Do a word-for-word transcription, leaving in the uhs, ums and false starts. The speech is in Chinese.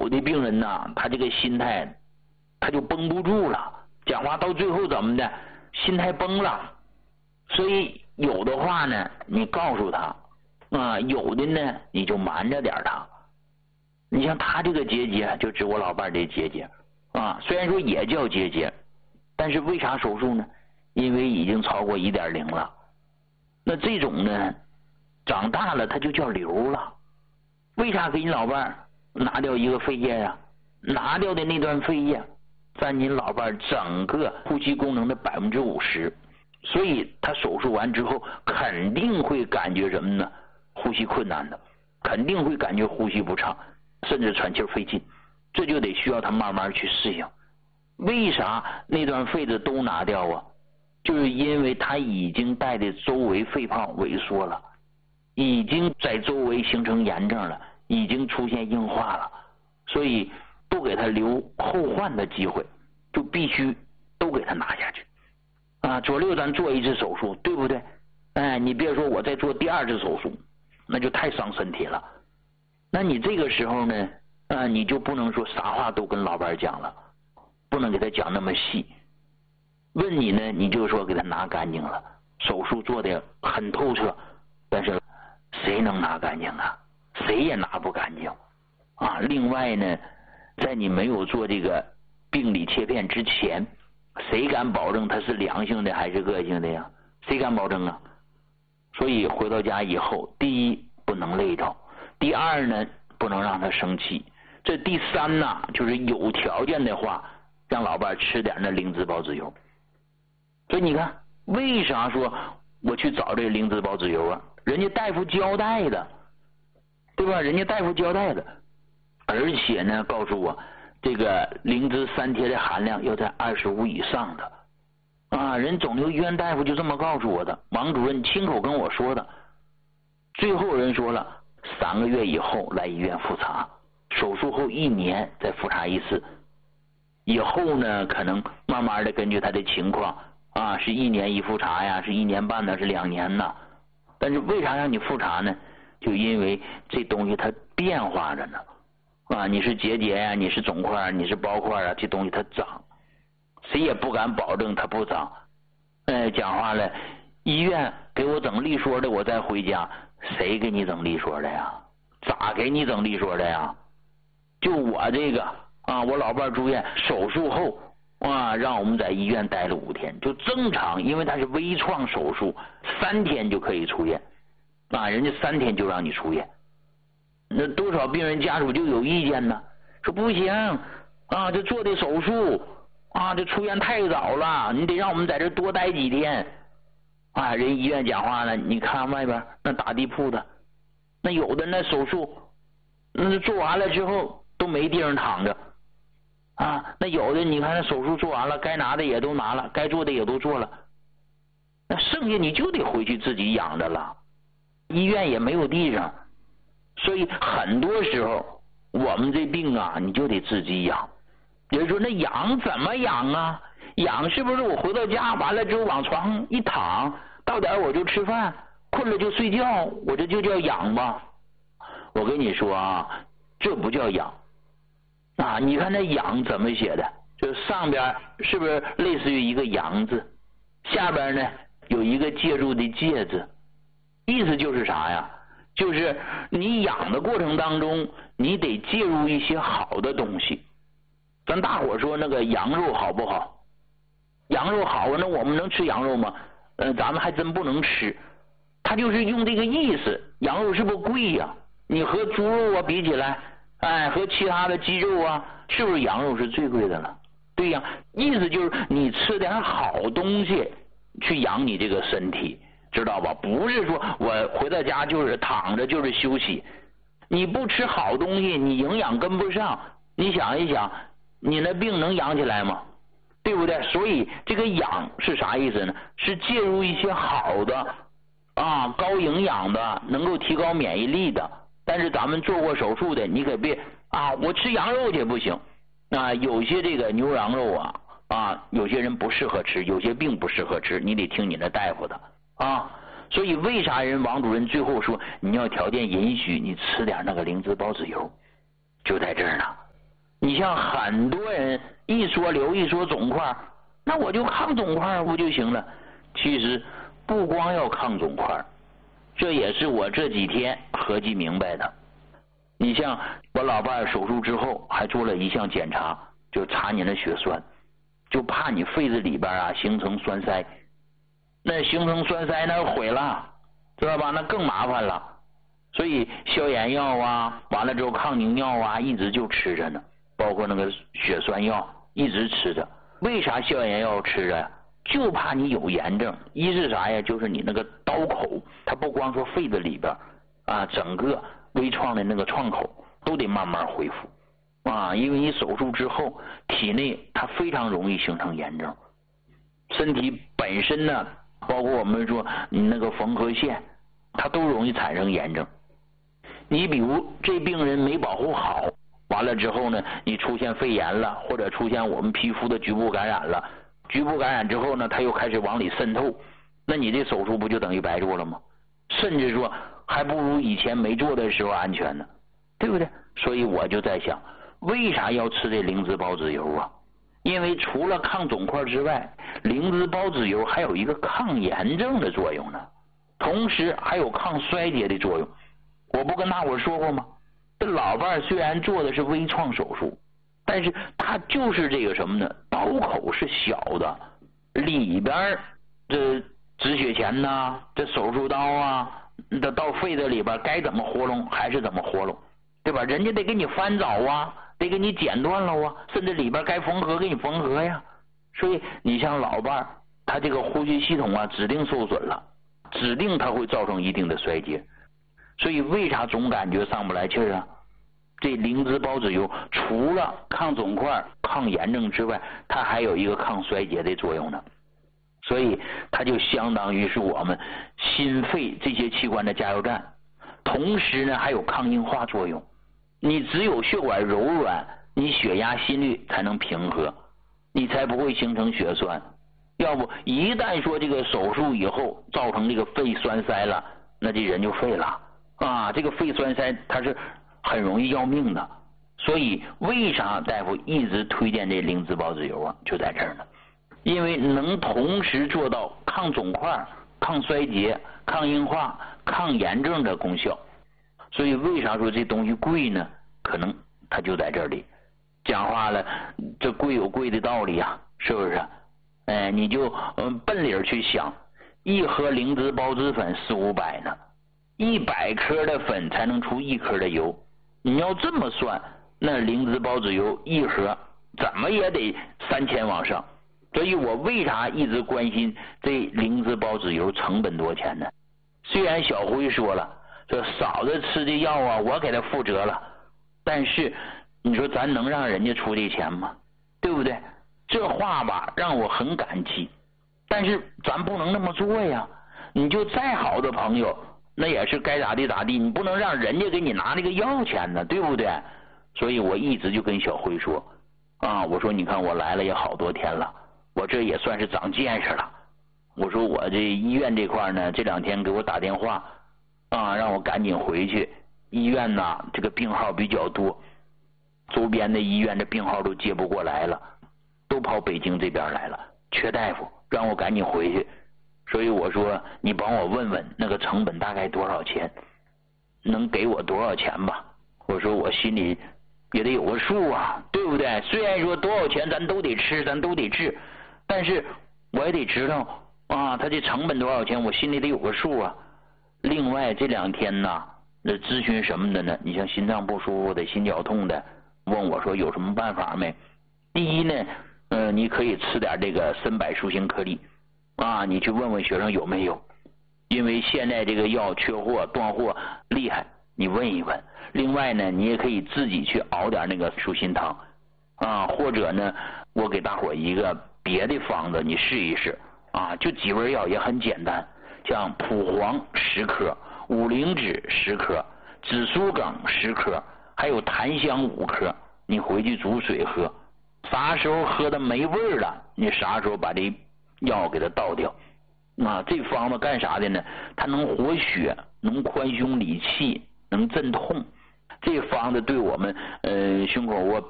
有的病人呐，他这个心态他就绷不住了，讲话到最后怎么的，心态崩了。所以有的话呢你告诉他啊，有的呢你就瞒着点他。你像他这个结节，就指我老伴这结节啊，虽然说也叫结节，但是为啥手术呢？因为已经超过 一点零 了。那这种呢长大了它就叫瘤了。为啥给你老伴拿掉一个肺叶啊？拿掉的那段肺叶占您老伴整个呼吸功能的 百分之五十， 所以他手术完之后肯定会感觉什么呢？呼吸困难的，肯定会感觉呼吸不畅，甚至喘气费劲，这就得需要他慢慢去适应。为啥那段肺子都拿掉啊？就是因为他已经带的周围肺泡萎缩了，已经在周围形成炎症了，已经出现硬化了，所以不给他留后患的机会，就必须都给他拿下去啊！左六咱做一次手术，对不对？哎，你别说我再做第二次手术，那就太伤身体了。那你这个时候呢，啊，你就不能说啥话都跟老伴讲了，不能给他讲那么细。问你呢，你就说给他拿干净了，手术做的很透彻，但是谁能拿干净啊？谁也拿不干净啊！另外呢，在你没有做这个病理切片之前，谁敢保证它是良性的还是恶性的呀？谁敢保证啊？所以回到家以后，第一不能累着，第二呢不能让他生气，这第三呢就是有条件的话让老伴吃点那灵芝孢子油。所以你看为啥说我去找这个灵芝孢子油啊？人家大夫交代的，对吧？人家大夫交代的，而且呢告诉我这个灵芝三萜的含量要在二十五以上的啊，人肿瘤医院大夫就这么告诉我的，王主任亲口跟我说的。最后人说了，三个月以后来医院复查，手术后一年再复查一次，以后呢可能慢慢的根据他的情况啊，是一年一复查呀，是一年半呢，是两年呢。但是为啥让你复查呢？就因为这东西它变化着呢啊，你是结节呀，你是肿块，你是包块啊，这东西它长，谁也不敢保证它不长。哎，讲话了，医院给我整利索的，我再回家，谁给你整利索的呀？咋给你整利索的呀？就我这个啊，我老伴住院手术后啊，让我们在医院待了五天，就正常，因为他是微创手术，三天就可以出院啊，人家三天就让你出院。那多少病人家属就有意见呢，说不行啊，这做的手术啊，这出院太早了，你得让我们在这多待几天啊。人医院讲话了，你看外边那打地铺的，那有的那手术那做完了之后都没地方躺着啊，那有的你看那手术做完了，该拿的也都拿了，该做的也都做了，那剩下你就得回去自己养着了，医院也没有地方。所以很多时候我们这病啊，你就得自己养。有人说那养怎么养啊？养是不是我回到家完了之后往床上一躺，到点我就吃饭，困了就睡觉，我这就叫养吗？我跟你说啊，这不叫养啊！你看那养怎么写的？就上边是不是类似于一个阳字，下边呢有一个介入的介字，意思就是啥呀？就是你养的过程当中，你得介入一些好的东西。咱大伙说那个羊肉好不好？羊肉好啊，那我们能吃羊肉吗？呃，咱们还真不能吃。他就是用这个意思，羊肉是不是贵呀？你和猪肉啊比起来，哎，和其他的鸡肉啊，是不是羊肉是最贵的了？对呀，意思就是你吃点好东西去养你这个身体，知道吧？不是说我回到家就是躺着就是休息，你不吃好东西，你营养跟不上，你想一想，你那病能养起来吗？对不对？所以这个养是啥意思呢？是介入一些好的啊，高营养的，能够提高免疫力的。但是咱们做过手术的，你可别啊，我吃羊肉去不行啊。有些这个牛羊肉啊啊，有些人不适合吃，有些病不适合吃，你得听你的大夫的啊。所以为啥人王主任最后说你要条件允许，你吃点那个灵芝孢子油，就在这儿呢。 你像很多人一说瘤一说肿块，那我就抗肿块不就行了？其实不光要抗肿块，这也是我这几天合计明白的。你像我老伴手术之后还做了一项检查，就查你的血栓，就怕你肺子里边啊形成栓塞，那形成栓塞那毁了，知道吧？那更麻烦了。所以消炎药啊，完了之后抗凝药啊，一直就吃着呢，包括那个血栓药一直吃着。为啥消炎药吃着呀？就怕你有炎症。一是啥呀？就是你那个刀口，它不光说肺子里边啊，整个微创的那个创口都得慢慢恢复啊，因为你手术之后体内它非常容易形成炎症，身体本身呢，包括我们说你那个缝合线，它都容易产生炎症。你比如这病人没保护好，完了之后呢，你出现肺炎了，或者出现我们皮肤的局部感染了，局部感染之后呢，它又开始往里渗透，那你这手术不就等于白做了吗？甚至说还不如以前没做的时候安全呢，对不对？所以我就在想，为啥要吃这灵芝孢子油啊？因为除了抗肿块之外，灵芝孢子油还有一个抗炎症的作用呢，同时还有抗衰竭的作用。我不跟大伙说过吗？这老伴虽然做的是微创手术，但是他就是这个什么呢？刀口是小的，里边这止血钳呐，这手术刀啊，这到肺子里边该怎么活弄还是怎么活弄，对吧？人家得给你翻找啊，得给你剪断了啊，甚至里边该缝合给你缝合呀。所以你像老伴他这个呼吸系统啊指定受损了，指定它会造成一定的衰竭。所以为啥总感觉上不来气儿啊？这灵芝孢子油除了抗肿块、抗炎症之外，它还有一个抗衰竭的作用呢。所以它就相当于是我们心肺这些器官的加油站，同时呢还有抗硬化作用。你只有血管柔软，你血压心率才能平和，你才不会形成血栓。要不一旦说这个手术以后造成这个肺栓塞了，那这人就废了啊！这个肺栓塞它是很容易要命的。所以为啥大夫一直推荐这灵芝孢子油啊？就在这儿呢，因为能同时做到抗肿块、抗衰竭、抗硬化、抗炎症的功效。所以为啥说这东西贵呢？可能它就在这里。讲话了，这贵有贵的道理啊，是不是？哎，你就嗯奔理去想，一盒灵芝孢子粉四五百呢，一百克的粉才能出一克的油。你要这么算，那灵芝孢子油一盒怎么也得三千往上。所以我为啥一直关心这灵芝孢子油成本多少钱呢？虽然小辉说了，说嫂子吃的药啊，我给他负责了，但是你说咱能让人家出这钱吗？对不对？这话吧让我很感激，但是咱不能那么做呀。你就再好的朋友，那也是该咋地咋地，你不能让人家给你拿那个药钱呢，对不对？所以我一直就跟小辉说啊，我说你看我来了也好多天了，我这也算是长见识了。我说我这医院这块呢，这两天给我打电话啊，让我赶紧回去。医院呢这个病号比较多，周边的医院这病号都接不过来了，都跑北京这边来了，缺大夫，让我赶紧回去。所以我说你帮我问问那个成本大概多少钱，能给我多少钱吧。我说我心里也得有个数啊，对不对？虽然说多少钱咱都得吃，咱都得治，但是我也得知道啊，他这成本多少钱，我心里得有个数啊。另外这两天呢，那咨询什么的呢？你像心脏不舒服的、心绞痛的，问我说有什么办法没？第一呢，呃，你可以吃点这个参柏舒心颗粒啊，你去问问学生有没有，因为现在这个药缺货、断货厉害，你问一问。另外呢，你也可以自己去熬点那个舒心汤啊，或者呢，我给大伙一个别的方子，你试一试啊，就几味药也很简单，像蒲黄十克、五灵脂十克、紫苏梗十克，还有檀香五克，你回去煮水喝，啥时候喝的没味了，你啥时候把这药给它倒掉啊。这方子干啥的呢？它能活血，能宽胸理气，能镇痛。这方子对我们呃胸口窝